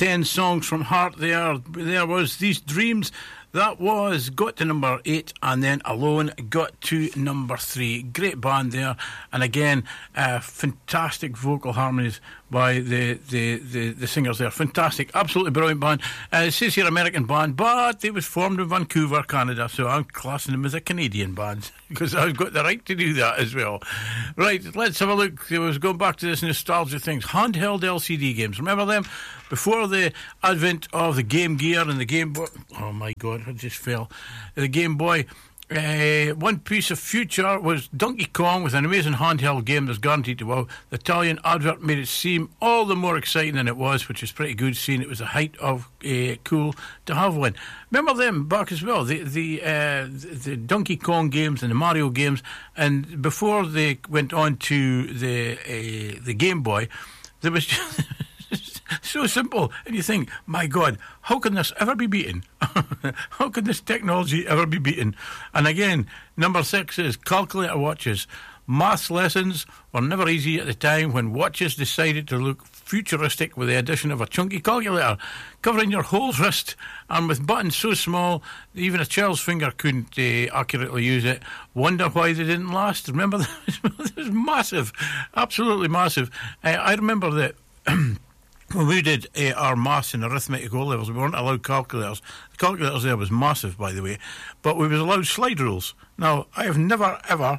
10 songs from Heart there. There was These Dreams. That was got to number 8, and then Alone got to number 3. Great band there, and again, fantastic vocal harmonies by the singers there. Fantastic, absolutely brilliant band. It says here American band, but it was formed in Vancouver, Canada, so I'm classing them as a Canadian band because I've got the right to do that as well. Right, let's have a look. I was going back to this nostalgia things. Handheld LCD games. Remember them? Before the advent of the Game Gear and the Game Boy. Oh my God, I just fell. The Game Boy. One piece of future was Donkey Kong with an amazing handheld game that's guaranteed to wow. The Italian advert made it seem all the more exciting than it was, which is pretty good, seeing it was the height of cool to have one. Remember them back as well, the Donkey Kong games and the Mario games, and before they went on to the Game Boy, there was just so simple, and you think, my God, how can this ever be beaten? How can this technology ever be beaten? And again, number 6 is calculator watches. Maths lessons were never easy at the time when watches decided to look futuristic with the addition of a chunky calculator, covering your whole wrist, and with buttons so small even a child's finger couldn't accurately use it. Wonder why they didn't last. Remember, it was massive, absolutely massive. I remember that when we did our maths and arithmetic O levels, we weren't allowed calculators. The calculators there was massive, by the way, but we was allowed slide rules. Now, I have never, ever,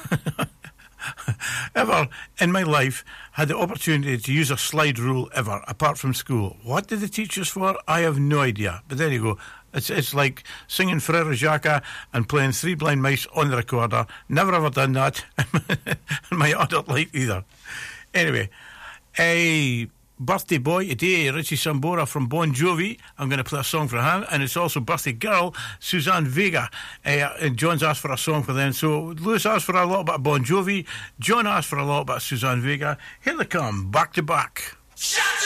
ever in my life had the opportunity to use a slide rule ever, apart from school. What did they teach us for? I have no idea. But there you go. It's like singing Frere Jacques and playing Three Blind Mice on the recorder. Never ever done that in my adult life either. Anyway, birthday boy today, Richie Sambora from Bon Jovi. I'm going to play a song for him, and it's also birthday girl Suzanne Vega. And John's asked for a song for them, so Lewis asked for a little bit of Bon Jovi, John asked for a little bit of Suzanne Vega. Here they come, back to back.